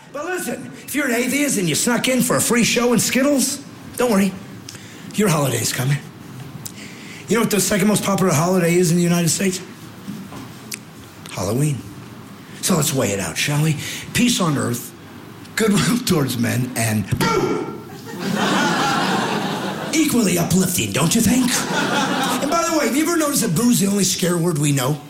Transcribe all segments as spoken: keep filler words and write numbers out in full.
But listen, if you're an atheist and you snuck in for a free show in Skittles, don't worry. Your holiday's coming. You know what the second most popular holiday is in the United States? Halloween. So let's weigh it out, shall we? Peace on earth, goodwill towards men, and boom! Equally uplifting, don't you think? And by the way, have you ever noticed that boo's the only scare word we know?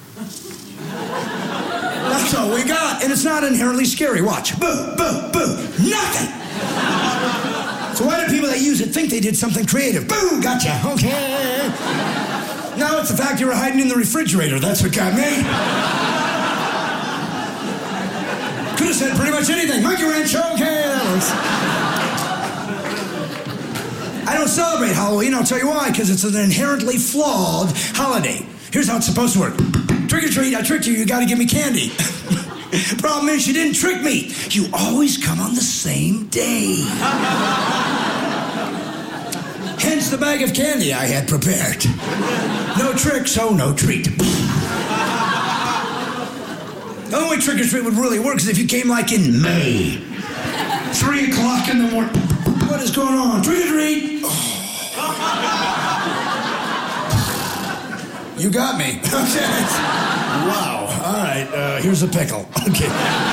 That's all we got, and it's not inherently scary. Watch. Boo, boo, boo. Nothing! So why do people that use it think they did something creative? Boo, gotcha. Okay. No, it's the fact you were hiding in the refrigerator. That's what got me. Could have said pretty much anything. Monkey wrench, okay. That works. I don't celebrate Halloween. I'll tell you why. Because it's an inherently flawed holiday. Here's how it's supposed to work. Trick or treat, I tricked you. You got to give me candy. Problem is, you didn't trick me. You always come on the same day. Hence the bag of candy I had prepared. No trick, so no treat. The only way trick or treat would really work is if you came like in May. Three o'clock in the morning. What is going on? Trick or treat. Oh. You got me. Okay. Wow. All right. Uh, here's a pickle. Okay.